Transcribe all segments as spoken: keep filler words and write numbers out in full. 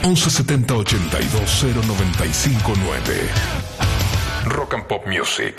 once setenta ochenta y dos cero noventa y cinco nueve. Rock and Pop Music.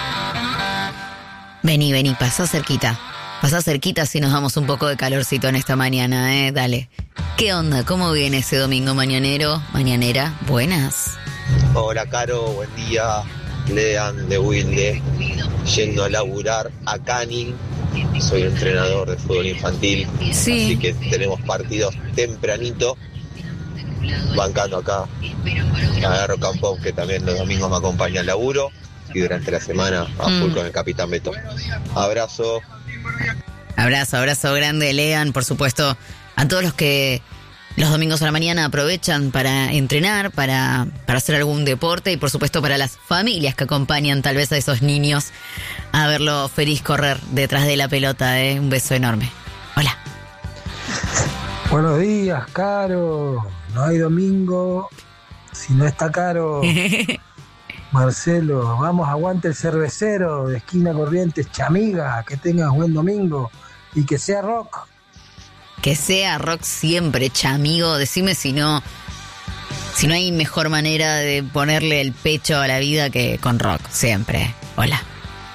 Vení, vení, pasá cerquita. Pasá cerquita si nos damos un poco de calorcito en esta mañana, ¿eh? Dale. ¿Qué onda? ¿Cómo viene ese domingo mañanero? Mañanera, buenas. Hola, Caro, buen día. Lean de Wilde, yendo a laburar a Canning. Soy entrenador de fútbol infantil, sí. Así que tenemos partidos tempranito, bancando acá a Rock and Pop, que también los domingos me acompaña al laburo, y durante la semana a full mm. con el Capitán Beto. Abrazo. Abrazo, abrazo grande, Lean, por supuesto, a todos los que los domingos a la mañana aprovechan para entrenar, para, para hacer algún deporte, y por supuesto para las familias que acompañan tal vez a esos niños a verlo feliz correr detrás de la pelota, ¿eh? Un beso enorme. Hola. Buenos días, Caro. No hay domingo si no está Caro. Marcelo, vamos, aguante el cervecero de esquina Corrientes, Chamiga. Que tengas buen domingo y que sea rock. Que sea rock siempre, chamigo. Decime si no, si no hay mejor manera de ponerle el pecho a la vida que con rock, siempre. Hola.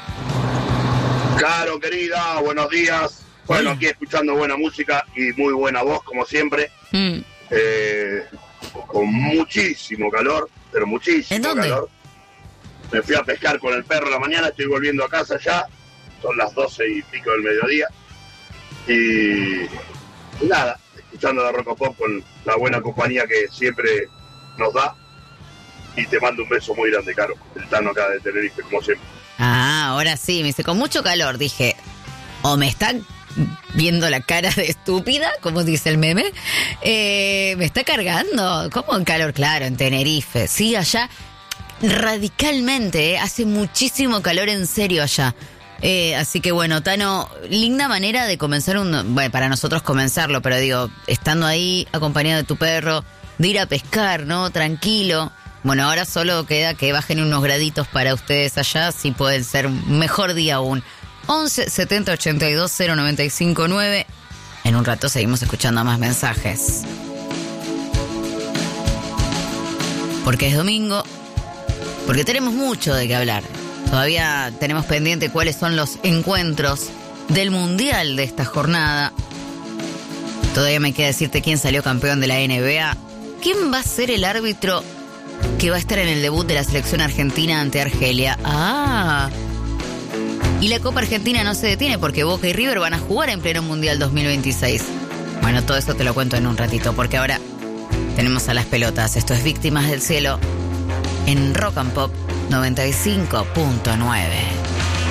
Caro, querida, buenos días. Bueno, aquí escuchando buena música y muy buena voz, como siempre. Mm. Eh, con muchísimo calor, pero muchísimo ¿En dónde? calor. Me fui a pescar con el perro la mañana, estoy volviendo a casa ya. Son las doce y pico del mediodía. Y... Y nada, escuchando la Rock and Pop con la buena compañía que siempre nos da. Y te mando un beso muy grande, Caro. El Tano acá de Tenerife, como siempre. Ah, ahora sí, me dice, con mucho calor. Dije, o me están viendo la cara de estúpida, como dice el meme, eh, me está cargando. ¿Cómo en calor? Claro, en Tenerife. Sí, allá radicalmente, ¿eh? Hace muchísimo calor en serio allá. Eh, así que bueno, Tano, linda manera de comenzar un... Bueno, para nosotros comenzarlo, pero digo, estando ahí acompañado de tu perro, de ir a pescar, ¿no? Tranquilo. Bueno, ahora solo queda que bajen unos graditos para ustedes allá, si pueden ser un mejor día aún. once setenta ochenta y dos cero noventa y cinco nueve. En un rato seguimos escuchando más mensajes. Porque es domingo, porque tenemos mucho de qué hablar. Todavía tenemos pendiente cuáles son los encuentros del Mundial de esta jornada. Todavía me queda decirte quién salió campeón de la N B A. ¿Quién va a ser el árbitro que va a estar en el debut de la selección argentina ante Argelia? Ah. Y la Copa Argentina no se detiene porque Boca y River van a jugar en pleno Mundial dos mil veintiséis. Bueno, todo eso te lo cuento en un ratito, porque ahora tenemos a las pelotas. Esto es Víctimas del Cielo en Rock and Pop noventa y cinco punto nueve.